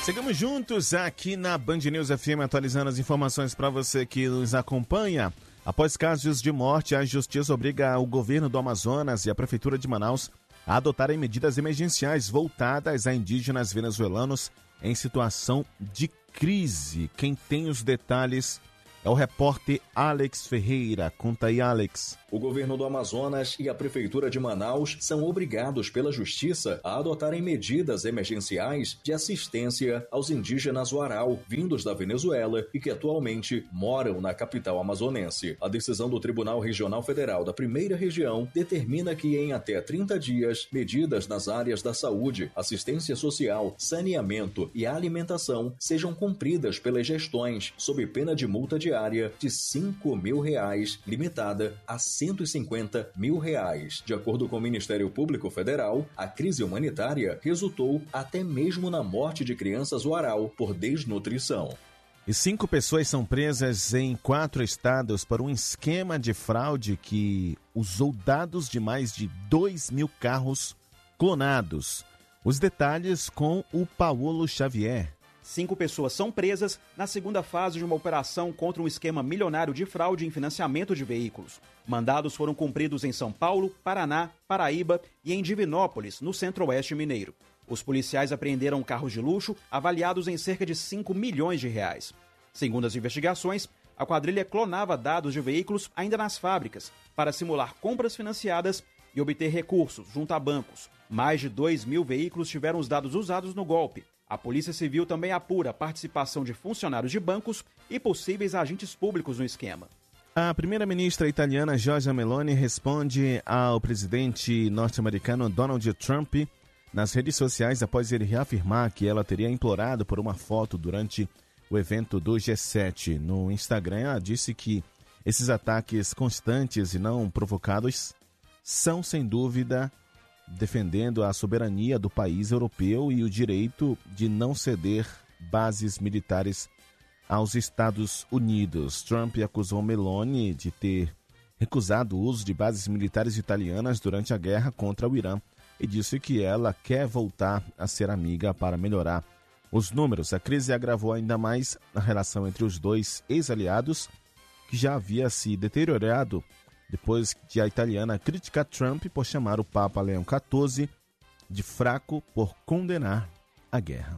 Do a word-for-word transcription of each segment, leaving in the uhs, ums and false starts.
Seguimos juntos aqui na Band News F M, atualizando as informações para você que nos acompanha. Após casos de morte, a Justiça obriga o governo do Amazonas e a Prefeitura de Manaus a adotarem medidas emergenciais voltadas a indígenas venezuelanos em situação de crise. Quem tem os detalhes é o repórter Alex Ferreira. Conta aí, Alex. O governo do Amazonas e a Prefeitura de Manaus são obrigados pela Justiça a adotarem medidas emergenciais de assistência aos indígenas Warao, vindos da Venezuela e que atualmente moram na capital amazonense. A decisão do Tribunal Regional Federal da Primeira Região determina que em até trinta dias, medidas nas áreas da saúde, assistência social, saneamento e alimentação sejam cumpridas pelas gestões, sob pena de multa diária de cinco mil reais, limitada a cento e cinquenta mil reais. De acordo com o Ministério Público Federal, a crise humanitária resultou até mesmo na morte de crianças Warao por desnutrição. E cinco pessoas são presas em quatro estados por um esquema de fraude que usou dados de mais de dois mil carros clonados. Os detalhes com o Paulo Xavier. Cinco pessoas são presas na segunda fase de uma operação contra um esquema milionário de fraude em financiamento de veículos. Mandados foram cumpridos em São Paulo, Paraná, Paraíba e em Divinópolis, no centro-oeste mineiro. Os policiais apreenderam carros de luxo avaliados em cerca de cinco milhões de reais. Segundo as investigações, a quadrilha clonava dados de veículos ainda nas fábricas para simular compras financiadas e obter recursos junto a bancos. Mais de dois mil veículos tiveram os dados usados no golpe. A Polícia Civil também apura a participação de funcionários de bancos e possíveis agentes públicos no esquema. A primeira-ministra italiana Giorgia Meloni responde ao presidente norte-americano Donald Trump nas redes sociais após ele reafirmar que ela teria implorado por uma foto durante o evento do G sete. No Instagram, ela disse que esses ataques constantes e não provocados são, sem dúvida, defendendo a soberania do país europeu e o direito de não ceder bases militares aos Estados Unidos. Trump acusou Meloni de ter recusado o uso de bases militares italianas durante a guerra contra o Irã e disse que ela quer voltar a ser amiga para melhorar os números. A crise agravou ainda mais a relação entre os dois ex-aliados, que já havia se deteriorado depois de a italiana criticar Trump por chamar o Papa Leão quatorze de fraco por condenar a guerra.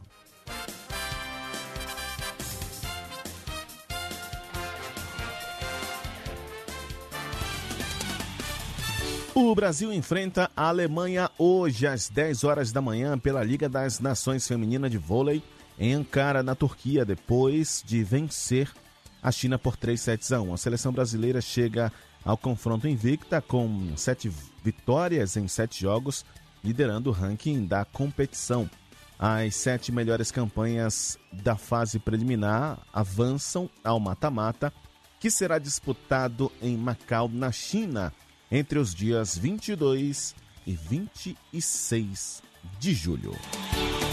O Brasil enfrenta a Alemanha hoje às dez horas da manhã pela Liga das Nações Feminina de Vôlei em Ankara, na Turquia, depois de vencer a China por três sets a um. A seleção brasileira chega ao confronto invicta com sete vitórias em sete jogos, liderando o ranking da competição. As sete melhores campanhas da fase preliminar avançam ao mata-mata, que será disputado em Macau, na China, entre os dias vinte e dois e vinte e seis de julho.